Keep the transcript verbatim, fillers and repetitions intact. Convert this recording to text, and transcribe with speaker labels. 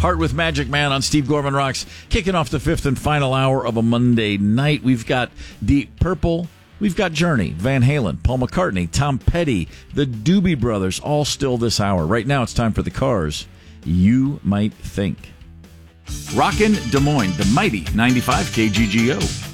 Speaker 1: Heart with Magic Man on Steve Gorman Rocks, kicking off the fifth and final hour of a Monday night. We've got Deep Purple, we've got Journey, Van Halen, Paul McCartney, Tom Petty, the Doobie Brothers, all still this hour. Right now it's time for the Cars. You Might Think. Rockin' Des Moines, the mighty ninety-five K G G O.